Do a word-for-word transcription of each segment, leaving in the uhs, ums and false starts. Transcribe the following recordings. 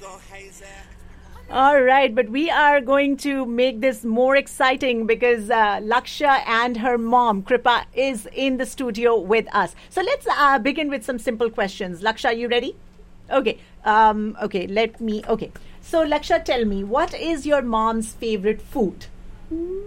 All right, but we are going to make this more exciting because uh, Laksha and her mom, Kripa, is in the studio with us. So let's uh, begin with some simple questions. Laksha, you ready? Okay. Um, okay, let me... Okay. So, Laksha, tell me, what is your mom's favorite food? We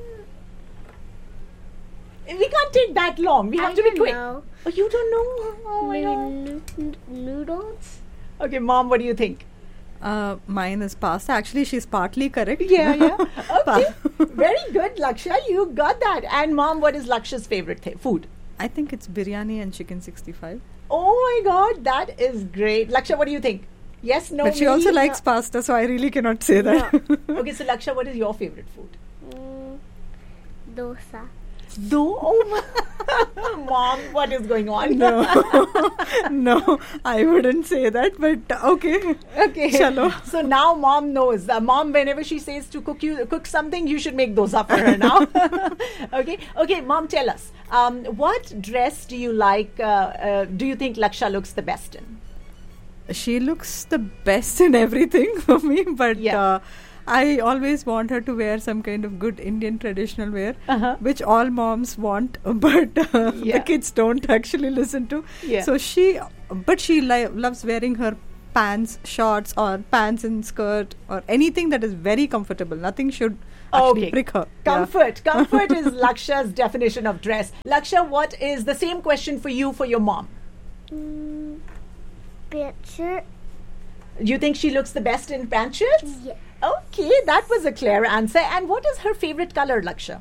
can't take that long. We have I to be don't quick. know. Oh, you don't know? Oh, my God. Maybe noo- noodles? Okay, Mom, what do you think? Uh, mine is pasta. Actually, she's partly correct. Yeah, yeah. Okay. Very good, Laksha. You got that. And Mom, what is Laksha's favorite th- food? I think it's biryani and chicken sixty-five. Oh my God, that is great. Laksha, what do you think? Yes, no, But she maybe? also likes No. pasta, so I really cannot say that. Okay, so Laksha, what is your favorite food? Mm, dosa. Do oh, Mom, what is going on? No, no, I wouldn't say that, but okay. Okay. Chalo. So now Mom knows. Uh, Mom, whenever she says to cook you cook something, you should make dosa for her now. Okay. Okay, Mom, tell us. Um, what dress do you like? Uh, uh, do you think Laksha looks the best in? She looks the best in everything for me, but Yeah. uh, I always want her to wear some kind of good Indian traditional wear, Uh-huh. which all moms want, but uh, Yeah. the kids don't actually listen to. Yeah. So she, but she li- loves wearing her pants, shorts, or pants and skirt, or anything that is very comfortable. Nothing should actually Okay. prick her. Yeah. Comfort. Comfort is Laksha's definition of dress. Laksha, what is the same question for you for your mom? Mm, pant shirt? You think she looks the best in pant shirts? Yeah. Okay, that was a clear answer. And what is her favorite color, Laksha?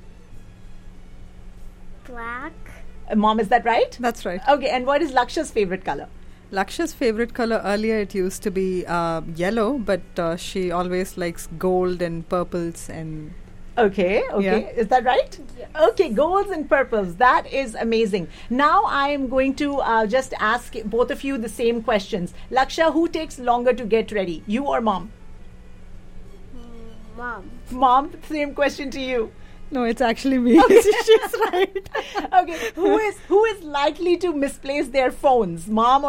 Black? Uh, Mom, is that right? That's right. Okay, and what is Laksha's favorite color? Laksha's favorite color earlier it used to be uh, yellow, but uh, she always likes gold and purples and Okay, okay. Yeah. Is that right? Yes. Okay, golds and purples. That is amazing. Now I am going to uh, just ask both of you the same questions. Laksha, who takes longer to get ready? You or Mom? Mm, Mom. Mom, same question to you. no, it's actually me. She's right. Okay, who is who is likely to misplace their phones? Mom or